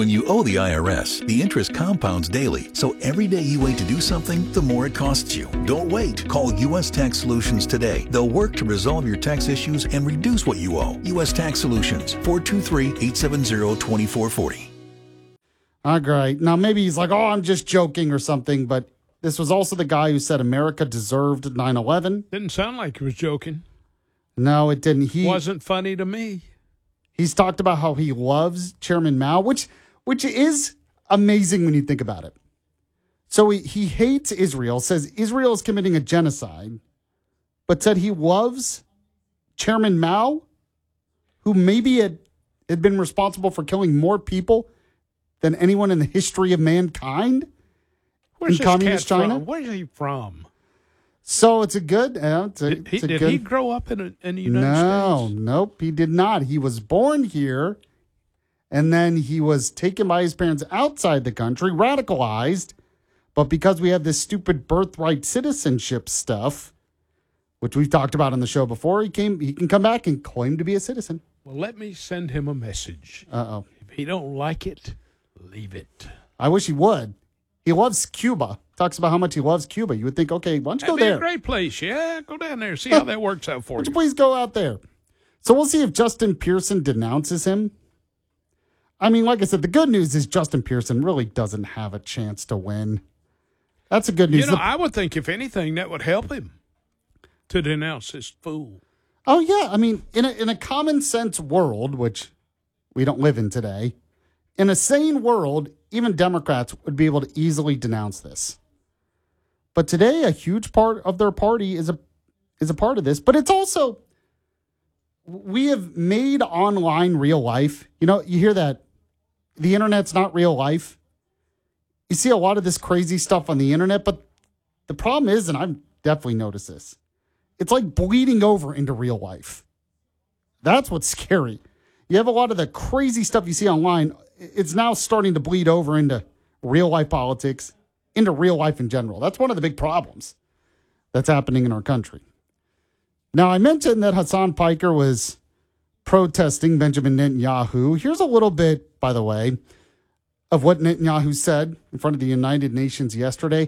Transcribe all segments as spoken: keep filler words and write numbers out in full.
When you owe the I R S, the interest compounds daily, so every day you wait to do something, the more it costs you. Don't wait. Call U S Tax Solutions today. They'll work to resolve your tax issues and reduce what you owe. U S Tax Solutions, four two three, eight seven zero, two four four zero. All right. Now, maybe he's like, oh, I'm just joking or something, but this was also the guy who said America deserved nine eleven. Didn't sound like he was joking. No, it didn't. He wasn't funny to me. He's talked about how he loves Chairman Mao, which which is amazing when you think about it. So he, he hates Israel, says Israel is committing a genocide, but said he loves Chairman Mao, who maybe had, had been responsible for killing more people than anyone in the history of mankind. Where's in communist China? From? Where's he from? So it's a good. Uh, it's a, did he, it's a did good, he grow up in, a, in the United no, States? No, nope, he did not. He was born here, and then he was taken by his parents outside the country, radicalized. But because we have this stupid birthright citizenship stuff, which we've talked about on the show before, he came. He can come back and claim to be a citizen. Well, let me send him a message. Uh oh. If he don't like it, leave it. I wish he would. He loves Cuba. Talks about how much he loves Cuba. You would think, okay, why don't you That'd go be there? a great place. Yeah, go down there. See how that works out for Would you. you please go out there? So we'll see if Justin Pearson denounces him. I mean, like I said, the good news is Justin Pearson really doesn't have a chance to win. That's a good news. You know, The- I would think, if anything, that would help him to denounce this fool. oh, yeah. I mean, in a, in a common sense world, which we don't live in today, in a sane world, even Democrats would be able to easily denounce this. But today, a huge part of their party is a is a part of this. But it's also, we have made online real life. You know, you hear that the internet's not real life. You see a lot of this crazy stuff on the internet, but the problem is, and I've definitely noticed this, it's like bleeding over into real life. That's what's scary. You have a lot of the crazy stuff you see online. It's now starting to bleed over into real life politics, into real life in general. That's one of the big problems that's happening in our country. Now, I mentioned that Hassan Piker was protesting Benjamin Netanyahu. Here's a little bit, by the way, of what Netanyahu said in front of the United Nations yesterday.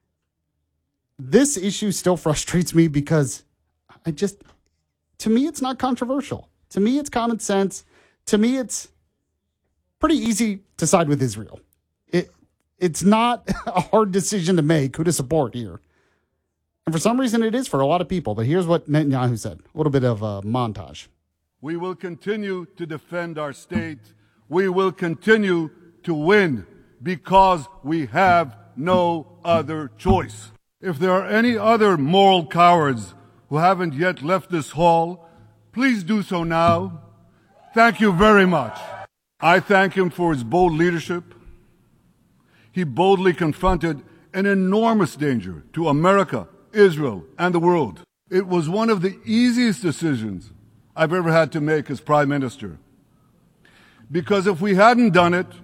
This issue still frustrates me because I just, to me, it's not controversial. To me, it's common sense. To me, it's pretty easy to side with Israel. It It's not a hard decision to make who to support here. And for some reason, it is for a lot of people. But here's what Netanyahu said. A little bit of a montage. We will continue to defend our state. We will continue to win because we have no other choice. If there are any other moral cowards who haven't yet left this hall, please do so now. Thank you very much. I thank him for his bold leadership. He boldly confronted an enormous danger to America, Israel, and the world. It was one of the easiest decisions I've ever had to make as Prime Minister. Because if we hadn't done it,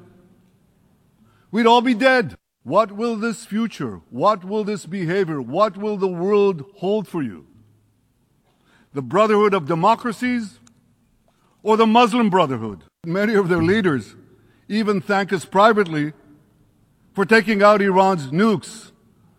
we'd all be dead. What will this future, what will this behavior, what will the world hold for you? The Brotherhood of Democracies or the Muslim Brotherhood? Many of their leaders even thank us privately for taking out Iran's nukes.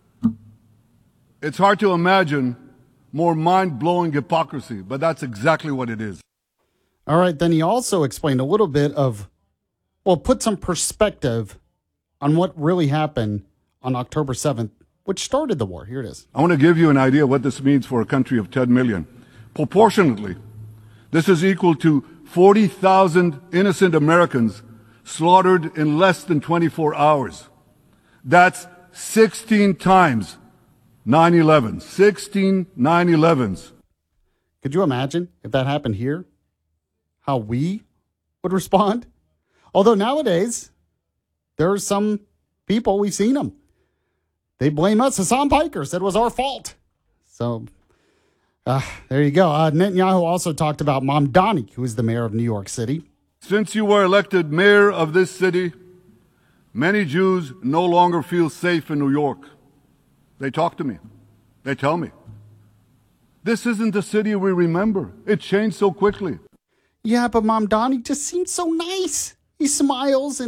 It's hard to imagine more mind-blowing hypocrisy, but that's exactly what it is. All right, then he also explained a little bit of, well, put some perspective on what really happened on October seventh, which started the war. Here it is. I want to give you an idea of what this means for a country of ten million. Proportionately, this is equal to forty thousand innocent Americans slaughtered in less than twenty-four hours. That's sixteen times nine eleven. sixteen nine elevens. Could you imagine if that happened here? How we would respond? Although nowadays, there are some people, we've seen them. They blame us. Hassan Piker said it was our fault. So, uh, there you go. Uh, Netanyahu also talked about Mamdani, who is the mayor of New York City. Since you were elected mayor of this city, many Jews no longer feel safe in New York. They talk to me. They tell me. This isn't the city we remember. It changed so quickly. Yeah, but Mamdani just seems so nice. He smiles and